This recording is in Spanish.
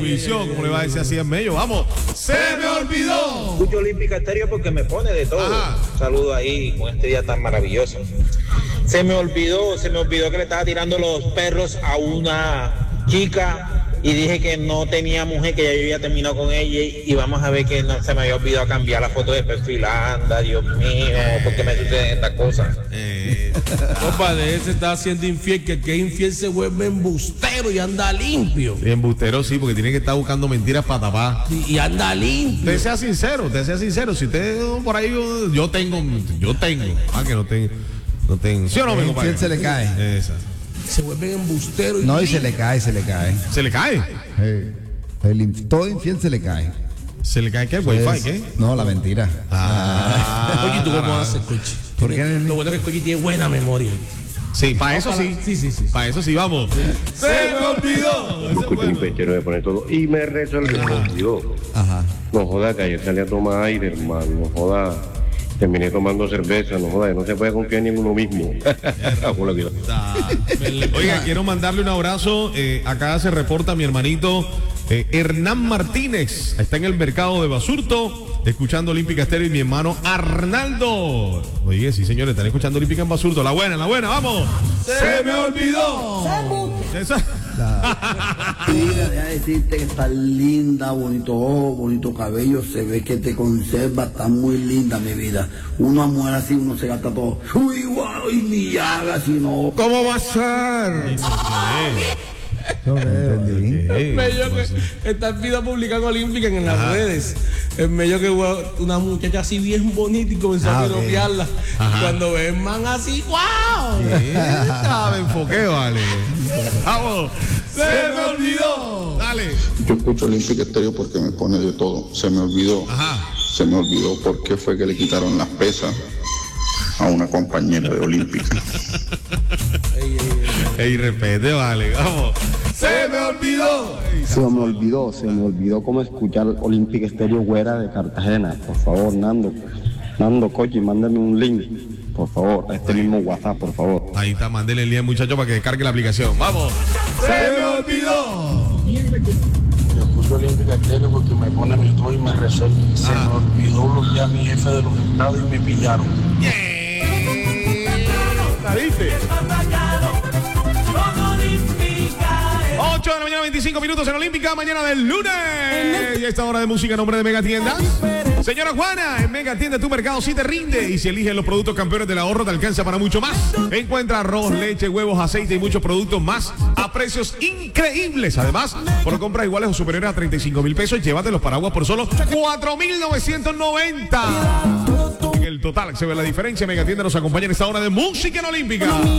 televisión. ¿Cómo le va a decir así en medio? Vamos. Se me olvidó. Escucho Olímpica Estéreo porque me pone de todo. Ajá. Un saludo ahí con este día tan maravilloso. Se me olvidó que le estaba tirando los perros a una chica y dije que no tenía mujer, que ya yo había terminado con ella y vamos a ver que no se me había olvidado cambiar la foto de perfil. Anda, Dios mío, ¿por qué me suceden estas cosas? Compadre, él se está haciendo infiel, que el que es infiel se vuelve embustero y anda limpio. Y embustero sí, porque tiene que estar buscando mentiras para tapar. Y anda limpio. Usted sea sincero. Si usted por ahí, yo tengo. Ah, que no tengo. ¿Sí o no, mi compadre? Infiel se le cae. Esa. Se vuelven embusteros. No, y se le cae. ¿Se le cae? Todo infiel se le cae. ¿Se le cae qué? ¿Wi-Fi? ¿Qué? No, la mentira. Oye, ¿tú cómo haces, Cochi? ¿Por qué? Lo bueno es que Cochi tiene buena memoria. Sí, para eso sí. Sí. Para eso sí, vamos. Se me olvidó. Yo escuché un pechero de poner todo y me resolvió. Ajá. No joda, que ayer salí a tomar aire, hermano. No joda. Terminé tomando cerveza, no joda, no se puede confiar ni en uno mismo. Oiga, quiero mandarle un abrazo. Acá se reporta mi hermanito Hernán Martínez. Está en el mercado de Basurto, escuchando Olímpica Estéreo, y mi hermano Arnaldo. Oye, sí, señores, están escuchando Olímpica en Basurto. La buena, vamos. Se me olvidó. Mira, deja decirte que estás linda, bonito ojo, bonito cabello, se ve que te conserva, está muy linda, mi vida. Una mujer así, uno se gasta todo. Uy, guau, y mi llaga, si no. ¿Cómo va a ser? Es medio que está en vida pública olímpica en las redes. Es medio que una muchacha así bien bonita y comenzó a piropearla. Cuando ven man así, ¡wow! Me enfoqué, vale. Vamos. Se me olvidó. Dale. Yo escucho Olímpica Estéreo porque me pone de todo. Se me olvidó. Se me olvidó por qué fue que le quitaron las pesas a una compañera de Olímpica. Ey, repete, vale. Vamos. Se me olvidó. Se me olvidó cómo escuchar Olímpica Estéreo Güera de Cartagena. Por favor, Nando, Cochi, mándame un link, por favor, a este mismo WhatsApp, por favor. Ahí está, mándele el link, muchacho, para que descargue la aplicación. Vamos. Se me olvidó. Yo escucho Olímpica Estéreo porque me pone mi todo y me resuelve. Se me olvidó bloquear a mi jefe de los estados y me pillaron. ¿La viste? 8 de la mañana, 25 minutos en Olímpica, mañana del lunes. Y a esta hora de música, nombre de Mega Tiendas. Señora Juana, en Mega Tienda tu mercado sí te rinde. Y si eliges los productos campeones del ahorro, te alcanza para mucho más. Encuentra arroz, leche, huevos, aceite y muchos productos más a precios increíbles. Además, por compras iguales o superiores a 35,000 pesos, llévate los paraguas por solo 4,990. En el total se ve la diferencia. Mega Tienda nos acompaña en esta hora de música en Olímpica.